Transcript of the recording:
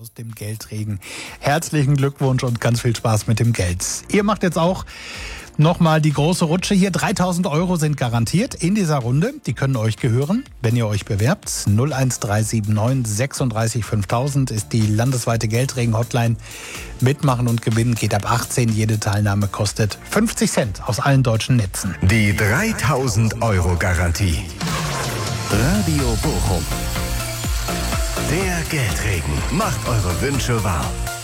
aus dem Geldregen. Herzlichen Glückwunsch und ganz viel Spaß mit dem Geld. Ihr macht jetzt auch nochmal die große Rutsche hier. 3.000 Euro sind garantiert in dieser Runde. Die können euch gehören, wenn ihr euch bewerbt. 01379 36 5000 ist die landesweite Geldregen-Hotline. Mitmachen und gewinnen geht ab 18. Jede Teilnahme kostet 50 Cent aus allen deutschen Netzen. Die 3.000 Euro Garantie. Radio Bochum. Der Geldregen macht eure Wünsche wahr.